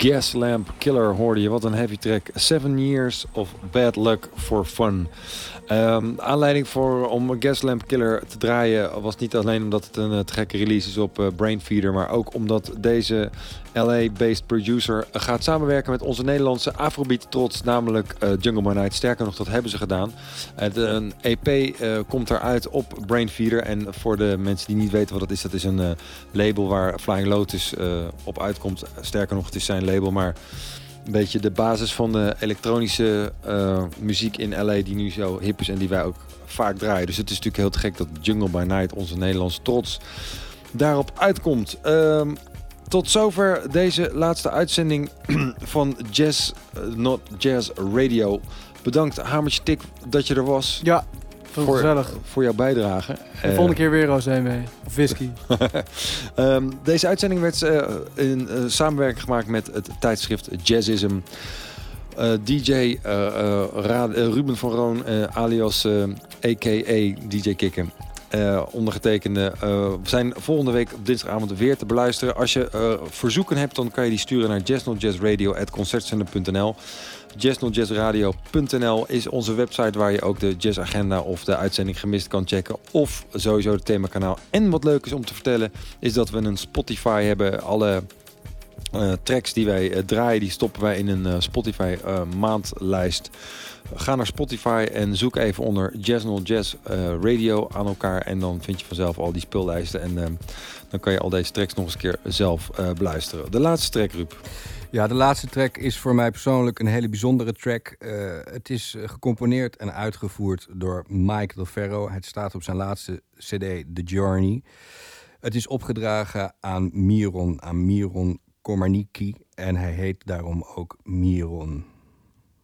Gaslamp Killer hoorde je. Wat een heavy track. 7 Years of Bad Luck for Fun. Aanleiding om Gaslamp Killer te draaien was niet alleen omdat het een te gekke release is op Brainfeeder, maar ook omdat deze LA-based producer gaat samenwerken met onze Nederlandse Afrobeat trots, namelijk Jungle by Night. Sterker nog, dat hebben ze gedaan. Een EP komt eruit op Brainfeeder. En voor de mensen die niet weten wat dat is een label waar Flying Lotus op uitkomt. Sterker nog, het is zijn label, maar een beetje de basis van de elektronische muziek in LA die nu zo hip is en die wij ook vaak draaien. Dus het is natuurlijk heel te gek dat Jungle by Night, onze Nederlandse trots, daarop uitkomt. Tot zover deze laatste uitzending van Jazz Not Jazz Radio. Bedankt Hamertje Tik dat je er was. Ja, gezellig. Voor jouw bijdrage. De volgende keer weer rosé mee. Of whisky. Deze uitzending werd in samenwerking gemaakt met het tijdschrift Jazzism. DJ Ruben van Roon, alias a.k.a. DJ Kikken. Ondergetekende zijn volgende week op dinsdagavond weer te beluisteren. Als je verzoeken hebt, dan kan je die sturen naar jazznotjazzradio@concertcenter.nl. jazznotjazzradio.nl is onze website waar je ook de jazzagenda of de uitzending gemist kan checken. Of sowieso het themakanaal. En wat leuk is om te vertellen, is dat we een Spotify hebben. Alle tracks die wij draaien, die stoppen wij in een Spotify maandlijst. Ga naar Spotify en zoek even onder Jazz Not Jazz Radio aan elkaar. En dan vind je vanzelf al die speellijsten. En dan kan je al deze tracks nog eens een keer zelf beluisteren. De laatste track, Ruud. Ja, de laatste track is voor mij persoonlijk een hele bijzondere track. Het is gecomponeerd en uitgevoerd door Mike Del Ferro. Het staat op zijn laatste cd, The Journey. Het is opgedragen aan Miron Komarniki. En hij heet daarom ook Miron.